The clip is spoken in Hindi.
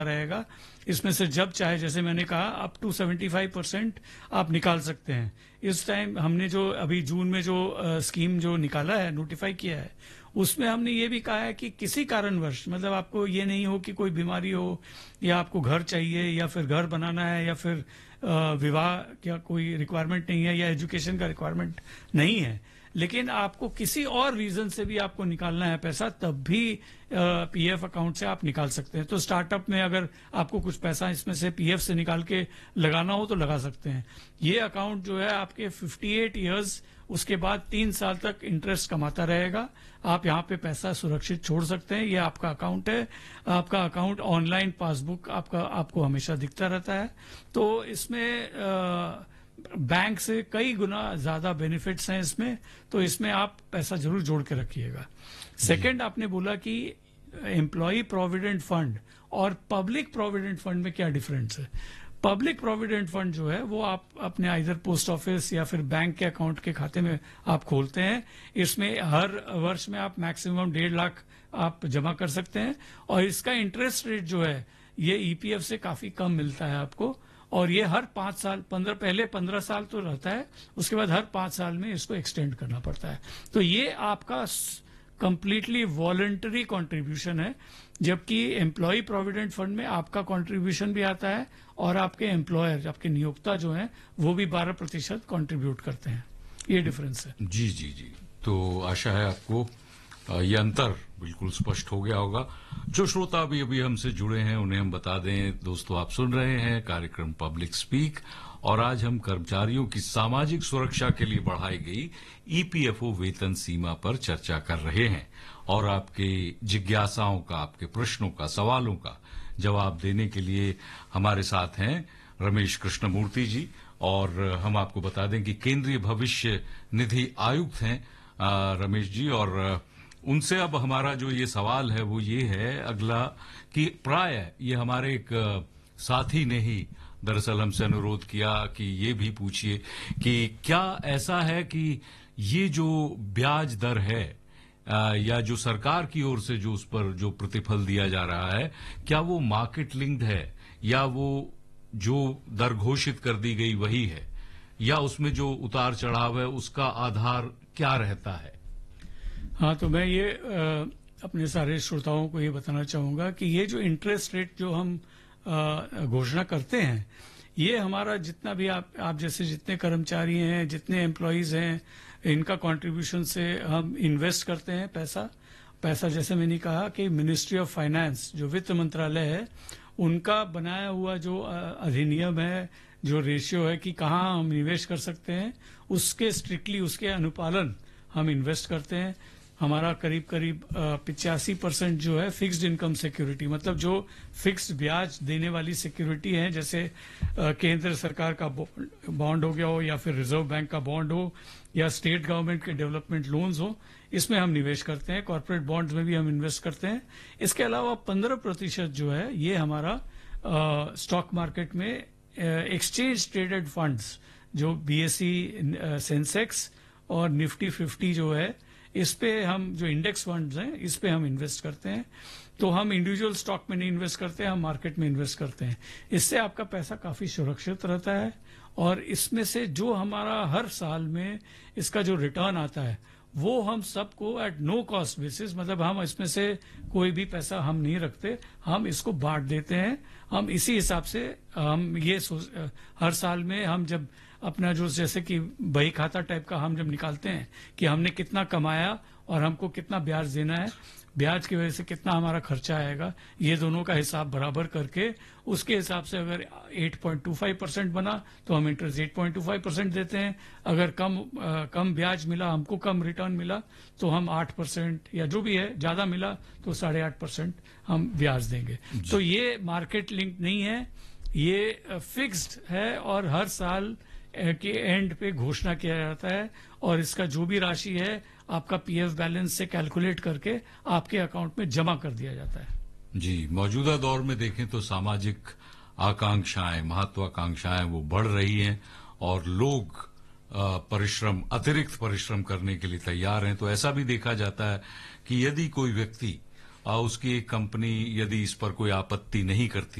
रहेगा। इसमें से जब चाहे, जैसे मैंने कहा, अप टू 75% आप निकाल सकते हैं। इस टाइम हमने जो अभी जून में जो स्कीम जो निकाला है, नोटिफाई किया है, उसमें हमने ये भी कहा है कि किसी कारणवश, मतलब आपको ये नहीं हो कि कोई बीमारी हो या आपको घर चाहिए या फिर घर बनाना है या फिर विवाह का कोई रिक्वायरमेंट नहीं है या एजुकेशन का रिक्वायरमेंट नहीं है, लेकिन आपको किसी और रीजन से भी आपको निकालना है पैसा, तब भी पीएफ अकाउंट से आप निकाल सकते हैं। तो स्टार्टअप में अगर आपको कुछ पैसा इसमें से पीएफ से निकाल के लगाना हो तो लगा सकते हैं। ये अकाउंट जो है आपके 58 इयर्स, उसके बाद 3 साल तक इंटरेस्ट कमाता रहेगा। आप यहाँ पे पैसा सुरक्षित छोड़ सकते हैं। ये आपका अकाउंट है। आपका अकाउंट ऑनलाइन पासबुक आपको हमेशा दिखता रहता है। तो इसमें बैंक से कई गुना ज्यादा बेनिफिट्स हैं इसमें। तो इसमें आप पैसा जरूर जोड़ के रखिएगा। सेकंड, आपने बोला कि एम्प्लॉय प्रोविडेंट फंड और पब्लिक प्रोविडेंट फंड में क्या डिफरेंस है। पब्लिक प्रोविडेंट फंड जो है वो आप अपने आइदर पोस्ट ऑफिस या फिर बैंक के अकाउंट के खाते में आप खोलते हैं। इसमें हर वर्ष में आप मैक्सिमम 1.5 लाख आप जमा कर सकते हैं और इसका इंटरेस्ट रेट जो है ये ईपीएफ से काफी कम मिलता है आपको। और ये हर 5 साल, पहले 15 साल तो रहता है, उसके बाद हर 5 साल में इसको एक्सटेंड करना पड़ता है। तो ये आपका कंप्लीटली वॉलंटरी कंट्रीब्यूशन है, जबकि एम्प्लॉय प्रोविडेंट फंड में आपका कंट्रीब्यूशन भी आता है और आपके एम्प्लॉयर, आपके नियोक्ता जो हैं, वो भी 12% कंट्रीब्यूट करते हैं। ये डिफरेंस है। जी जी जी। तो आशा है आपको ये अंतर बिल्कुल स्पष्ट हो गया होगा। जो श्रोता अभी अभी हमसे जुड़े हैं उन्हें हम बता दें, दोस्तों आप सुन रहे हैं कार्यक्रम पब्लिक स्पीक और आज हम कर्मचारियों की सामाजिक सुरक्षा के लिए बढ़ाई गई ईपीएफओ वेतन सीमा पर चर्चा कर रहे हैं और आपके जिज्ञासाओं का, आपके प्रश्नों का, सवालों का जवाब देने के लिए हमारे साथ हैं रमेश कृष्णमूर्ति जी। और हम आपको बता दें कि केंद्रीय भविष्य निधि आयुक्त हैं रमेश जी। और उनसे अब हमारा जो ये सवाल है वो ये है अगला कि प्राय ये हमारे एक साथी ने ही दरअसल हमसे अनुरोध किया कि ये भी पूछिए कि क्या ऐसा है कि ये जो ब्याज दर है या जो सरकार की ओर से जो उस पर जो प्रतिफल दिया जा रहा है, क्या वो मार्केट लिंक्ड है या वो जो दर घोषित कर दी गई वही है, या उसमें जो उतार चढ़ाव है उसका आधार क्या रहता है? हाँ, तो मैं ये अपने सारे श्रोताओं को ये बताना चाहूंगा कि ये जो इंटरेस्ट रेट जो हम घोषणा करते हैं, ये हमारा जितना भी आप जैसे जितने कर्मचारी हैं, जितने एम्प्लॉयज हैं, इनका कंट्रीब्यूशन से हम इन्वेस्ट करते हैं पैसा। जैसे मैंने कहा कि मिनिस्ट्री ऑफ फाइनेंस, जो वित्त मंत्रालय है, उनका बनाया हुआ जो अधिनियम है, जो रेशियो है कि कहाँ हम निवेश कर सकते हैं, उसके स्ट्रिक्टली उसके अनुपालन हम इन्वेस्ट करते हैं। हमारा करीब 85% जो है फिक्स्ड इनकम सिक्योरिटी, मतलब जो फिक्स्ड ब्याज देने वाली सिक्योरिटी है, जैसे केंद्र सरकार का बॉन्ड हो गया हो या फिर रिजर्व बैंक का बॉन्ड हो या स्टेट गवर्नमेंट के डेवलपमेंट लोन्स हो, इसमें हम निवेश करते हैं। कॉर्पोरेट बॉन्ड्स में भी हम इन्वेस्ट करते हैं। इसके अलावा 15% जो है ये हमारा स्टॉक मार्केट में एक्सचेंज ट्रेडेड फंड्स, जो बीएसई, सेंसेक्स और निफ्टी 50 जो है, इस पे हम, जो इंडेक्स फंड्स हैं, इस पे हम इन्वेस्ट करते हैं। तो हम इंडिविजुअल स्टॉक में नहीं इन्वेस्ट करते हैं, हम मार्केट में इन्वेस्ट करते हैं। इससे आपका पैसा काफी सुरक्षित रहता है और इसमें से जो हमारा हर साल में इसका जो रिटर्न आता है वो हम सबको एट नो कॉस्ट बेसिस, मतलब हम इसमें से कोई भी पैसा हम नहीं रखते, हम इसको बांट देते हैं। हम इसी हिसाब से हम ये हर साल में हम जब अपना जो, जैसे कि बही खाता टाइप का हम जब निकालते हैं कि हमने कितना कमाया और हमको कितना ब्याज देना है, ब्याज की वजह से कितना हमारा खर्चा आएगा, ये दोनों का हिसाब बराबर करके उसके हिसाब से अगर 8.25% बना तो हम इंटरेस्ट 8.25% देते हैं। अगर कम ब्याज मिला, हमको कम रिटर्न मिला, तो हम 8% या जो भी है, ज्यादा मिला तो 8.5% हम ब्याज देंगे। तो ये मार्केट लिंक नहीं है, ये फिक्स्ड है और हर साल के एंड पे घोषणा किया जाता है और इसका जो भी राशि है आपका पीएफ बैलेंस से कैलकुलेट करके आपके अकाउंट में जमा कर दिया जाता है। जी, मौजूदा दौर में देखें तो सामाजिक आकांक्षाएं, महत्वाकांक्षाएं वो बढ़ रही हैं और लोग अतिरिक्त परिश्रम करने के लिए तैयार हैं। तो ऐसा भी देखा जाता है कि यदि कोई व्यक्ति उसकी एक कंपनी यदि इस पर कोई आपत्ति नहीं करती